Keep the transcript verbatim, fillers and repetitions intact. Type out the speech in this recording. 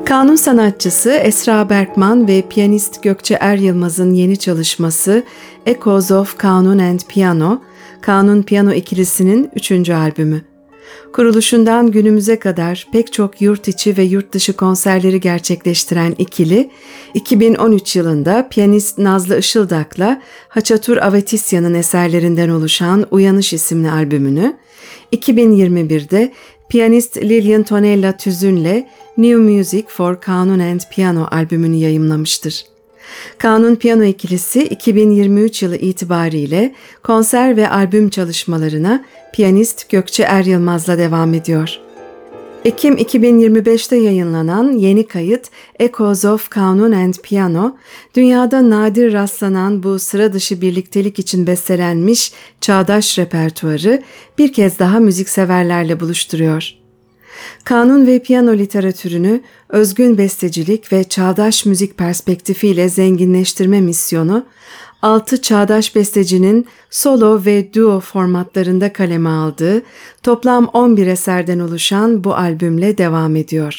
Kanun sanatçısı Esra Berkman ve piyanist Gökçe Er Yılmaz'ın yeni çalışması Echoes of Kanun and Piano, Kanun Piyano ikilisinin üçüncü albümü. Kuruluşundan günümüze kadar pek çok yurt içi ve yurt dışı konserleri gerçekleştiren ikili, iki bin on üç yılında piyanist Nazlı Işıldak'la Haçatur Avetisya'nın eserlerinden oluşan Uyanış isimli albümünü, iki bin yirmi birde piyanist Lilian Tonella Tüzün'le New Music for Kanun and Piano albümünü yayımlamıştır. Kanun Piyano ikilisi iki bin yirmi üç yılı itibariyle konser ve albüm çalışmalarına piyanist Gökçe Er Yılmaz'la devam ediyor. Ekim iki bin yirmi beşte yayınlanan yeni kayıt Echoes of Kanun and Piano, dünyada nadir rastlanan bu sıra dışı birliktelik için bestelenmiş çağdaş repertuarı bir kez daha müzikseverlerle buluşturuyor. Kanun ve piyano literatürünü özgün bestecilik ve çağdaş müzik perspektifiyle zenginleştirme misyonu, altı çağdaş bestecinin solo ve duo formatlarında kaleme aldığı toplam on bir eserden oluşan bu albümle devam ediyor.